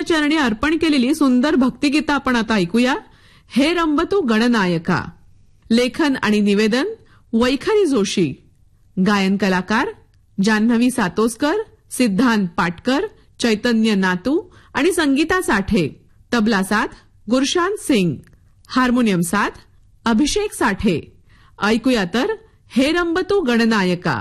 चरणी अर्पण केलेली सुंदर भक्तिगीतं आपण आता ऐकूया. हे रंबतु गणनायका. लेखन आणि निवेदन वैखरी जोशी. गायन कलाकार जान्हवी सातोसकर, सिद्धांत पाटकर, चैतन्य नातू आणि संगीता साठे. तबला साथ गुरशांत सिंग. हार्मोनियम साथ अभिषेक साठे. ऐकूया तर हे रंबतु गणनायका.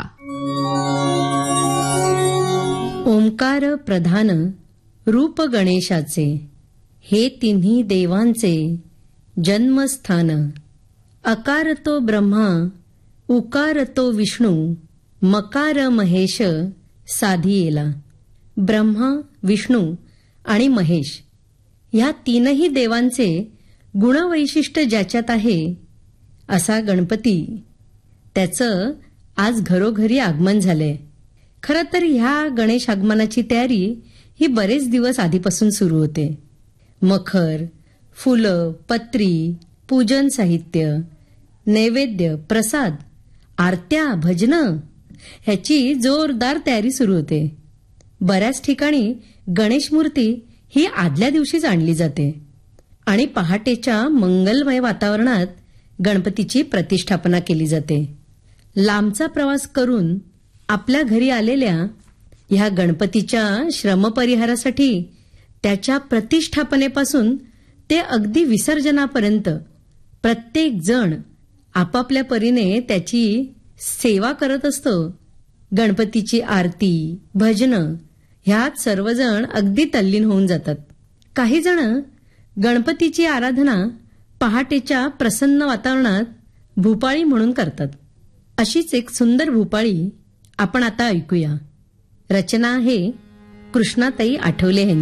ओंकार प्रधान रूप गणेशाचे, हे तिन्ही देवांचे जन्मस्थान. अकार तो ब्रह्मा, उकार तो विष्णू, मकार महेश साधियेला. ब्रह्मा, विष्णू आणि महेश ह्या तीनही देवांचे गुणवैशिष्ट्य ज्याच्यात आहे असा गणपती, त्याचं आज घरोघरी आगमन झालंय. खरं तर ह्या गणेश आगमनाची तयारी ही बरेच दिवस आधीपासून सुरू होते. मखर, फुलं, पत्री, पूजन साहित्य, नैवेद्य, प्रसाद, आरत्या, भजनं ह्याची जोरदार तयारी सुरू होते. बऱ्याच ठिकाणी गणेश मूर्ती ही आदल्या दिवशीच आणली जाते आणि पहाटेच्या मंगलमय वातावरणात गणपतीची प्रतिष्ठापना केली जाते. लांबचा प्रवास करून आपल्या घरी आलेल्या ह्या गणपतीच्या श्रमपरिहारासाठी, त्याच्या प्रतिष्ठापनेपासून ते अगदी विसर्जनापर्यंत प्रत्येक जण आपापल्या परीने त्याची सेवा करत असतो. गणपतीची आरती, भजनं ह्यात सर्वजण अगदी तल्लीन होऊन जातात. काही जण गणपतीची आराधना पहाटेच्या प्रसन्न वातावरणात भूपाळी म्हणून करतात. अशीच एक सुंदर भूपाळी आपण आता ऐकूया. रचना आहे कृष्णाताई आठवले यांची.